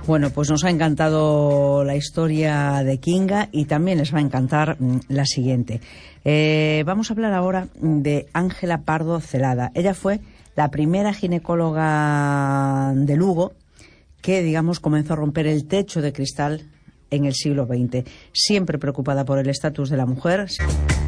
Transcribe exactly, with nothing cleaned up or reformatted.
Bueno, pues nos ha encantado la historia de Kinga y también les va a encantar la siguiente. Eh, vamos a hablar ahora de Ángela Pardo Celada. Ella fue la primera ginecóloga de Lugo que, digamos, comenzó a romper el techo de cristal en el siglo veinte. Siempre preocupada por el estatus de la mujer.